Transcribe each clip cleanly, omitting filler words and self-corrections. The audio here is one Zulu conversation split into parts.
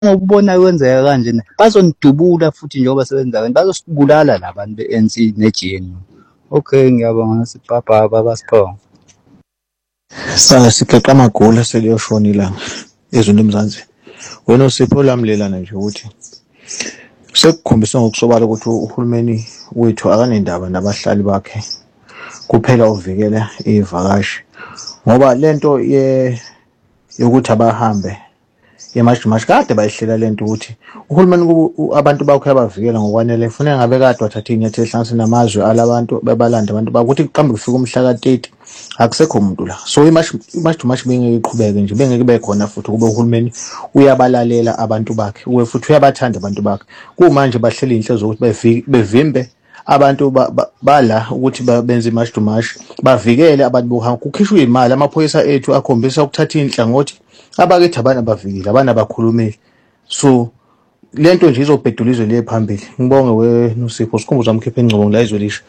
ngokubona kwenzeka kanje bazonidubula futhi njengoba sebenza kanje bazosibulala labantu be-ANC ne-GNU. Okay, ngiyabonga sibhabha baba Sipho. Sigeqa amagula seliyoshona ilanga ezweni lomzansi. Wena uSipho lamlelana nje ukuthi sekukhombisa ngokusobala ukuthi uhulumeni wethu akanendaba nabahlali bakhe kuphela uvikela ivakashi ngoba lento yokuthi abahambe yemajimashi kade bayihlela lento ukuthi uhulumeni abantu bakhe abavikela ngokwanele kufanele ngabe kade wathatha inyathelo hlanganisa namazwe alabantu bebalanda abantu bakuthi kuqhambe kufika umhla ka-30 akusekho umuntu la so imajimashi bengeke iqhubeke nje bengeke bekhona futhi kube uhulumeni uyabalalela abantu bakhe futhi uyabathanda abantu bakhe kumanje bahlela inhlezo zokuthi bevimbe abantu bala ukuthi benze imajimashi bavikele abantu bokuhamba kukhishwa imali amaphoyisa ethu akhombisa ukuthatha inhlangothi abakithi abana bavikile abana bakhulumeli so lento nje izobhedula izwe liye phambili. Ngibonge wena uSipho sikhumbuza umkhipha engcobo la izwe lisho.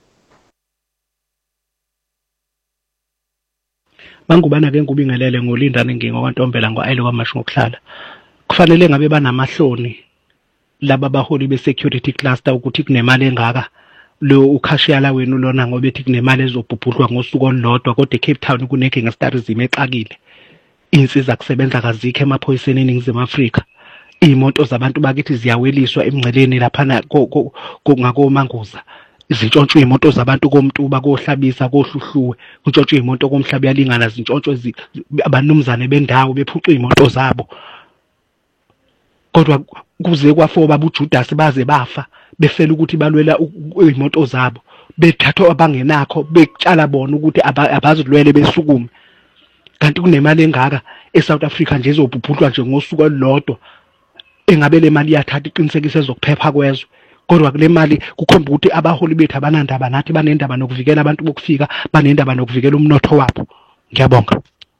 Bangubana ke ngubingelele ngolindane ngingokwantombela ngoayilo kwamasho ngokuhlala kufanele ngabe banamahloni laba baholi be-security cluster ukuthi kunemali engaka lo ukhashiyala wenu lona ngoba ethi kunemali ezobhubhudlwa ngosuku olulodwa kodwa eCape Town kune-gangsterism exakile insiza kusebenza kazikho emaphoyiseni eNingizimu Afrika iy'moto zabantu bakithi ziyaweliswa emngceleni laphana ngakomanguza zintshontshwe iy'moto zabantu komtuba kohlabisa kohluhluwe kuntshontshe iy'moto komhlaba yalingana zintshontshe abanumzane bendawo bephucwe iy'moto zabo kodwa kuze kwafo babuJudasi baze bafa befela ukuthi balwela iy'moto zabo bethathwa abangenakho bekutshala bona ukuthi abazilwele besukume kanti kunemali engaka eSouth Africa nje ezobhubhudlwa nje ngosuku olulodwa engabe le mali yathatha iqinisekise ezokuphepha kwezwe kodwa kule mali kukhomba ukuthi abaholi bethu abanandaba nathi banendaba nokuvikela abantu bokufika banendaba nokuvikela umnotho wabo. Ngiyabonga.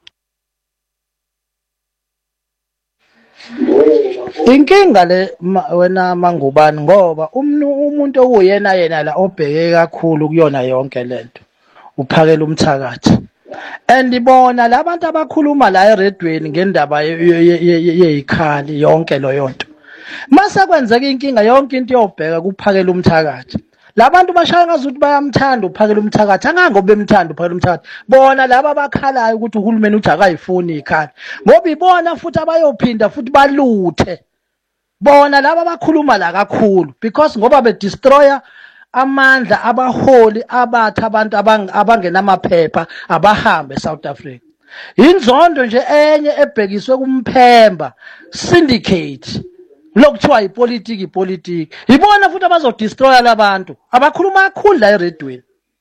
Inkinga le wena Mangubani ngoba umuntu oyena la obheke kakhulu kuyona yonke lento uphakela umthakathi andibona labantu abakhuluma la eredweni ngendaba yeyikhali yonke loyo nto mase kwenzeka inkinga yonke into yobheka kuphakela umthakathi labantu bashaya ngazuthi bayamthanda uphakela umthakathi angangobe bemthanda uphakela umthakathi bona laba bakhalayo ukuthi uhulumeni uthi akayifuni ikhali ngoba ibona futhi abayophinda futhi baluthe bona laba bakhuluma la kakhulu because ngoba bedestroya amandla abaholi abathi abantu abangenamaphepha abahambe eSouth Africa inzondo nje enye ebhekiswe kumphemba syndicate lokuthiwa ipolitiki ibona futhi abazodestroya labantu abakhuluma kakhulu la eredweni.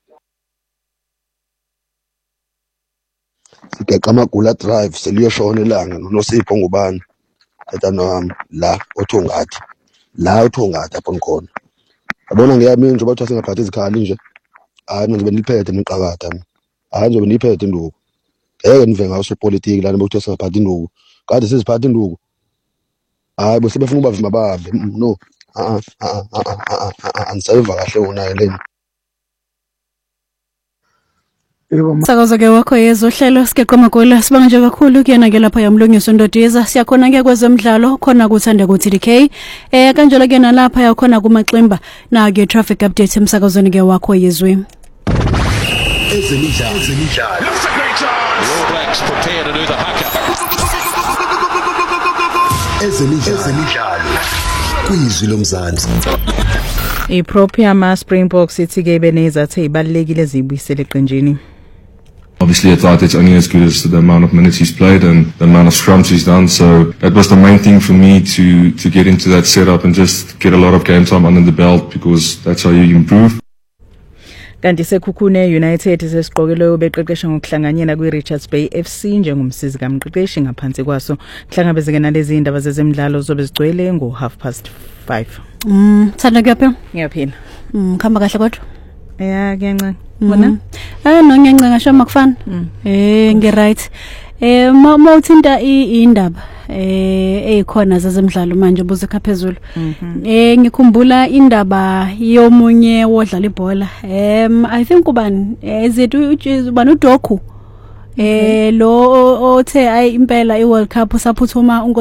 Sigeqa amagula drive seliyoshona ilanga noSipho ngubani etana wami la othungathi apho ngikhona yabona ngiyami nje bathi singaphathi izikhali nje hayi ngizobe niliphethe niqakatha hayi ngizobe niliphethe induku ngeke nive ngaso ipolitiki lana bokuthi singaphathi induku kade siziphatha induku hayi bose befuna ubavima bahambe no angisayiva kahle unayo leni. Sakaza ke wakho yezohlelo sigeqa amagula sibanga nje kakhulu kuyena ke lapha yamlungiso Ndodiza siyakhona ke kwezemidlalo khona kuthanda ku TDK kanjalo ke nalapha yakhona kumaximba na ke traffic update emsakazweni ke wakho yezwe ezemidlalo All Blacks prepare to do the haka ezemidlalo kwizwi lomzansi iPropriama Springboks ithi ke benezathe ibalekile ezibuyisele eqenjini. Obviously, I thought it's only as good as the amount of minutes he's played and the amount of scrums he's done. So that was the main thing for me to get into that setup and just get a lot of game time under the belt because that's how you improve. Kanti sekhukhune United sesiqokelwe beqeqesha ngokuhlanganyela kwiRichards Bay FC njengomsizi kamqeqeshi ngaphansi kwaso hlangabezeke nalezi indaba zezemidlalo zobe zigcwele ngo5:30. Thanda kuyaphila? Ngiyaphila. Khamba kahle kodwa? Yeah, ngiyancane. Bona? No ngiyancane ngasho makufana. Ngi-right. Mawuthinta indaba eyikhona zezemidlalo manje buze kha phezulu. Ngikhumbula indaba yomunye wodlala ibhola. I think ubani ezethu ubani uDoku lo othe ayi impela iWorld Cup usaphuthuma